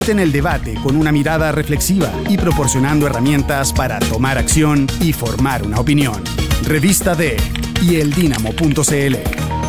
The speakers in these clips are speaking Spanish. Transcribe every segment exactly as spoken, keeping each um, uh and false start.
en el debate con una mirada reflexiva y proporcionando herramientas para tomar acción y formar una opinión. Revista D y el Dínamo punto c l.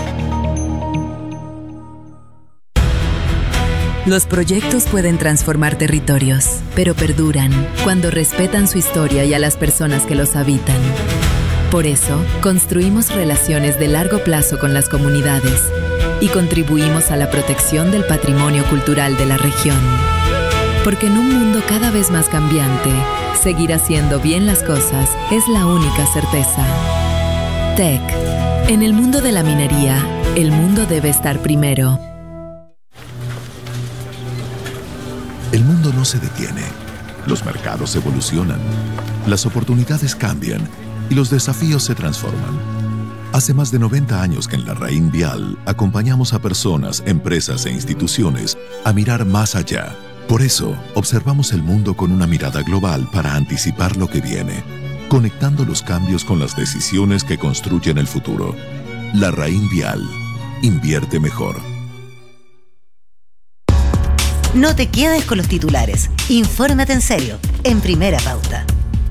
Los proyectos pueden transformar territorios, pero perduran cuando respetan su historia y a las personas que los habitan. Por eso, construimos relaciones de largo plazo con las comunidades y contribuimos a la protección del patrimonio cultural de la región. Porque en un mundo cada vez más cambiante, seguir haciendo bien las cosas es la única certeza. T E C. En el mundo de la minería, el mundo debe estar primero. El mundo no se detiene. Los mercados evolucionan. Las oportunidades cambian y los desafíos se transforman. Hace más de noventa años que en Larraín Vial acompañamos a personas, empresas e instituciones a mirar más allá. Por eso, observamos el mundo con una mirada global para anticipar lo que viene, conectando los cambios con las decisiones que construyen el futuro. Larraín Vial. Invierte mejor. No te quedes con los titulares. Infórmate en serio, en Primera Pauta.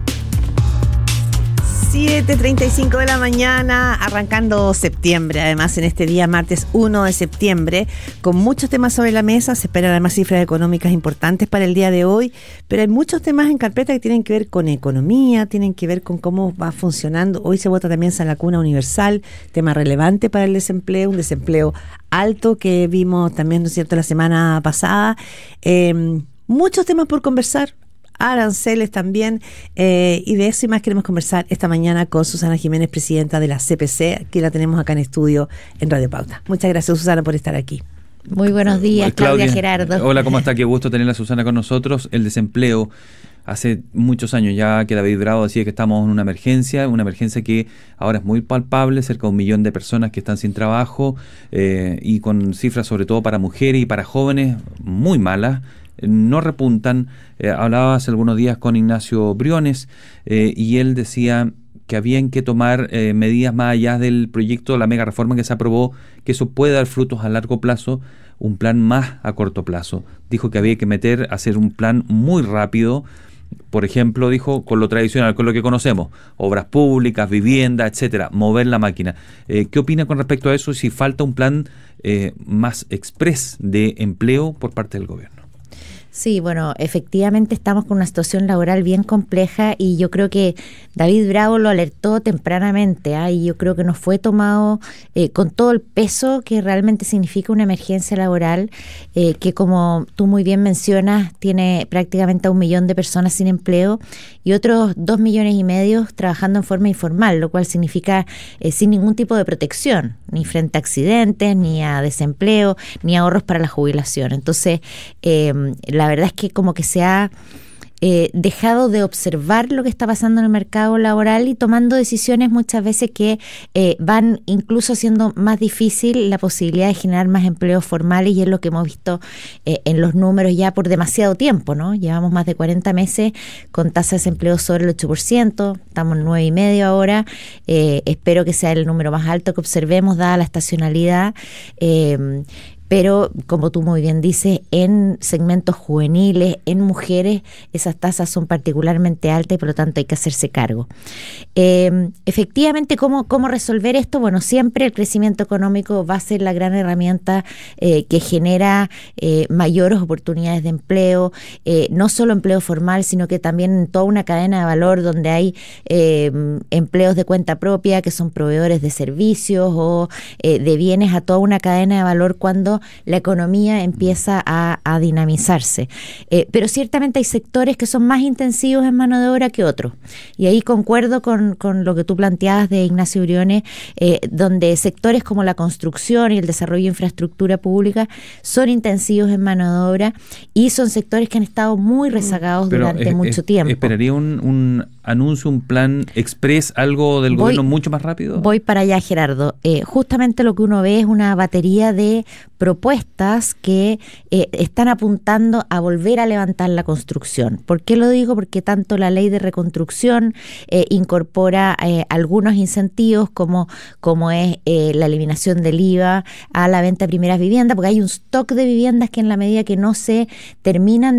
siete treinta y cinco de la mañana, arrancando septiembre, además en este día martes uno de septiembre, con muchos temas sobre la mesa. Se esperan además cifras económicas importantes para el día de hoy, pero hay muchos temas en carpeta que tienen que ver con economía, tienen que ver con cómo va funcionando. Hoy se vota también San la Cuna Universal, tema relevante para el desempleo, un desempleo alto que vimos también, ¿no es cierto?, la semana pasada. Eh, muchos temas por conversar. Aranceles también, eh, y de eso y más queremos conversar esta mañana con Susana Jiménez, presidenta de la C P C, que la tenemos acá en estudio en Radio Pauta. Muchas gracias, Susana, por estar aquí. Muy buenos días, Claudia, Claudia Gerardo. Hola, ¿cómo está? Qué gusto tener a Susana con nosotros. El desempleo, hace muchos años ya que David Bravo decía que estamos en una emergencia, una emergencia que ahora es muy palpable, cerca de un millón de personas que están sin trabajo, eh, y con cifras sobre todo para mujeres y para jóvenes muy malas. No repuntan. Eh, hablaba hace algunos días con Ignacio Briones, eh, y él decía que habían que tomar eh, medidas más allá del proyecto, la mega reforma que se aprobó, que eso puede dar frutos a largo plazo, un plan más a corto plazo. Dijo que había que meter, hacer un plan muy rápido, por ejemplo, dijo, con lo tradicional, con lo que conocemos, obras públicas, vivienda, etcétera, mover la máquina. Eh, ¿Qué opina con respecto a eso, si falta un plan eh, más exprés de empleo por parte del gobierno? Sí, bueno, efectivamente estamos con una situación laboral bien compleja y yo creo que David Bravo lo alertó tempranamente, ¿eh? y yo creo que no fue tomado eh, con todo el peso que realmente significa una emergencia laboral, eh, que como tú muy bien mencionas, tiene prácticamente a un millón de personas sin empleo y otros dos millones y medio trabajando en forma informal, lo cual significa eh, sin ningún tipo de protección, ni frente a accidentes, ni a desempleo, ni ahorros para la jubilación. Entonces, eh, la La verdad es que como que se ha eh, dejado de observar lo que está pasando en el mercado laboral y tomando decisiones muchas veces que eh, van incluso haciendo más difícil la posibilidad de generar más empleos formales, y es lo que hemos visto eh, en los números ya por demasiado tiempo, ¿no? Llevamos más de cuarenta meses con tasa de desempleo sobre el ocho por ciento, estamos en nueve y medio ahora, eh, espero que sea el número más alto que observemos dada la estacionalidad, eh, pero como tú muy bien dices, en segmentos juveniles, en mujeres, esas tasas son particularmente altas y por lo tanto hay que hacerse cargo. Eh, efectivamente, ¿cómo, ¿cómo resolver esto? Bueno, siempre el crecimiento económico va a ser la gran herramienta eh, que genera eh, mayores oportunidades de empleo, eh, no solo empleo formal, sino que también en toda una cadena de valor donde hay eh, empleos de cuenta propia, que son proveedores de servicios o eh, de bienes, a toda una cadena de valor cuando la economía empieza a, a dinamizarse. Eh, pero ciertamente hay sectores que son más intensivos en mano de obra que otros. Y ahí concuerdo con, con lo que tú planteabas de Ignacio Briones, eh, donde sectores como la construcción y el desarrollo de infraestructura pública son intensivos en mano de obra y son sectores que han estado muy rezagados Pero durante es, mucho es, tiempo. Esperaría un, un anuncio, un plan express, algo del Voy- gobierno mucho más rápido? Voy para allá, Gerardo. Eh, justamente lo que uno ve es una batería de propuestas que eh, están apuntando a volver a levantar la construcción. ¿Por qué lo digo? Porque tanto la ley de reconstrucción eh, incorpora eh, algunos incentivos como, como es eh, la eliminación del I V A a la venta de primeras viviendas, porque hay un stock de viviendas que en la medida que no se terminan